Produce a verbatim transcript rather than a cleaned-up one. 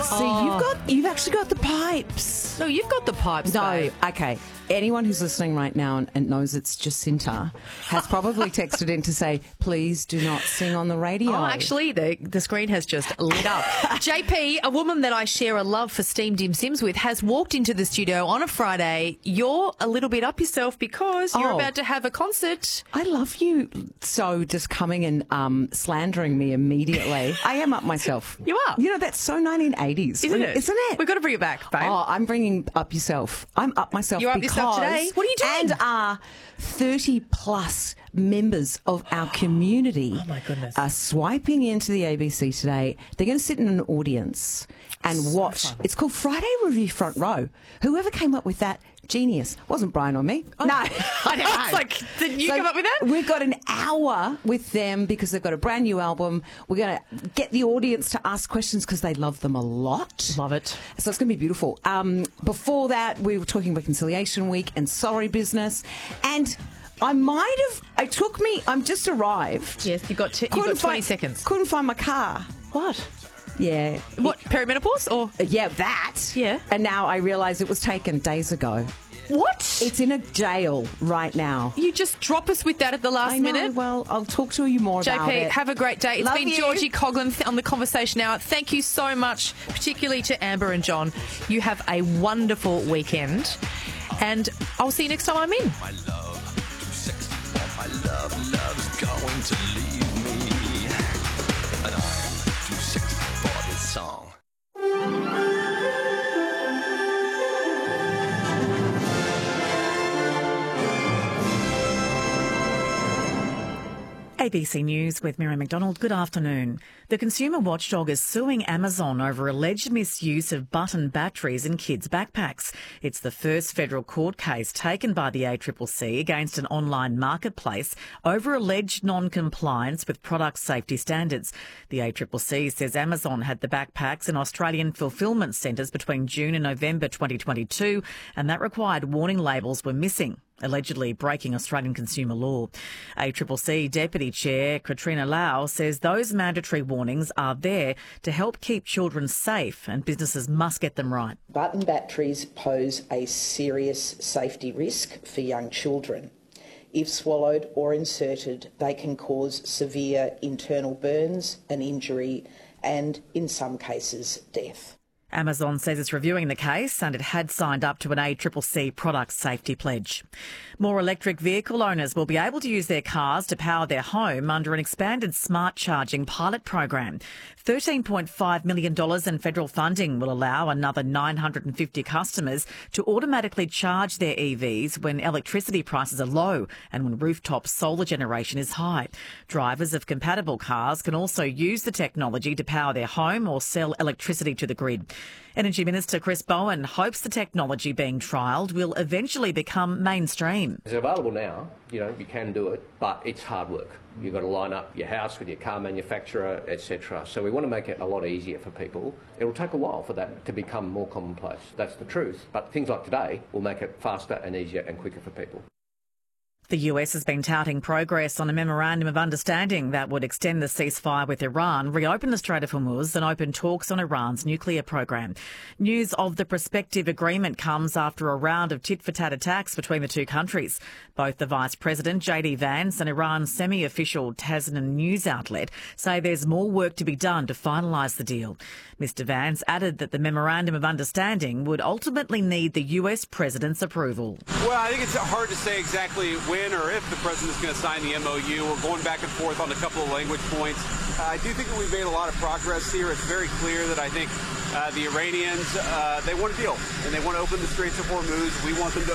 See, Oh. you've got, you've actually got the pipes. No, you've got the pipes, No, babe. okay. Anyone who's listening right now and, and knows it's Jacinta has probably texted in to say, please do not sing on the radio. Oh, actually, the, the screen has just lit up. J P, a woman that I share a love for steamed dim sims with, has walked into the studio on a Friday. You're a little bit up yourself because you're Oh. about to have a concert. I love you so just coming and um, slandering me immediately. I am up myself. You are? You know, that's so nineteen eighties. Isn't it? Isn't it? We've got to bring it back, babe. Oh, I'm bringing up yourself. I'm up myself. You're up because yourself today? What are you doing? And our thirty plus members of our community Oh, my goodness. are swiping into the A B C today. They're going to sit in an audience and watch. fun. It's called Friday Review Front Row. Whoever came up with that, genius. Wasn't Brian or me. No. I don't know. It's like, did you So come up with that? We've got an hour with them because they've got a brand new album. We're going to get the audience to ask questions because they love them a lot. Love it. So it's going to be beautiful. Um, before that, we were talking Reconciliation Week and Sorry Business. And I might have, it took me, I'm just arrived. Yes, you've got, t- you've Couldn't got twenty find- seconds. Couldn't find my car. What? Yeah. What, perimenopause or? Yeah, that. Yeah. And now I realise it was taken days ago. What? It's in a jail right now. You just drop us with that at the last I know. minute. Well, I'll talk to you more J P, about it. have a great day. It's Love been you. Georgie Coughlin th- on the Conversation Hour. Thank you so much, particularly to Amber and John. You have a wonderful weekend. And I'll see you next time I'm in. My love, too sexy for my love, love's going to leave me. And I'm too sexy for this song. A B C News with Mary McDonald. Good afternoon. The consumer watchdog is suing Amazon over alleged misuse of button batteries in kids' backpacks. It's the first federal court case taken by the A C C C against an online marketplace over alleged non-compliance with product safety standards. The A C C C says Amazon had the backpacks in Australian fulfilment centres between June and November twenty twenty-two, and that required warning labels were missing, allegedly breaking Australian consumer law. A C C C Deputy Chair Katrina Lau says those mandatory warnings are there to help keep children safe and businesses must get them right. Button batteries pose a serious safety risk for young children. If swallowed or inserted, they can cause severe internal burns, an injury and, in some cases, death. Amazon says it's reviewing the case and it had signed up to an A C C C product safety pledge. More electric vehicle owners will be able to use their cars to power their home under an expanded smart charging pilot program. thirteen point five million dollars in federal funding will allow another nine hundred fifty customers to automatically charge their E Vs when electricity prices are low and when rooftop solar generation is high. Drivers of compatible cars can also use the technology to power their home or sell electricity to the grid. Energy Minister Chris Bowen hopes the technology being trialled will eventually become mainstream. It's available now, you know, you can do it, but it's hard work. You've got to line up your house with your car manufacturer, et cetera. So we want to make it a lot easier for people. It'll take a while for that to become more commonplace. That's the truth. But things like today will make it faster and easier and quicker for people. The U S has been touting progress on a memorandum of understanding that would extend the ceasefire with Iran, reopen the Strait of Hormuz and open talks on Iran's nuclear program. News of the prospective agreement comes after a round of tit-for-tat attacks between the two countries. Both the Vice President, J D Vance, and Iran's semi-official Tasnim news outlet say there's more work to be done to finalise the deal. Mister Vance added that the memorandum of understanding would ultimately need the U S President's approval. Well, I think it's hard to say exactly when or if the president's going to sign the M O U. We're going back and forth on a couple of language points. Uh, I do think that we've made a lot of progress here. It's very clear that I think uh, the Iranians, uh, they want a deal, and they want to open the Straits of Hormuz. We want them to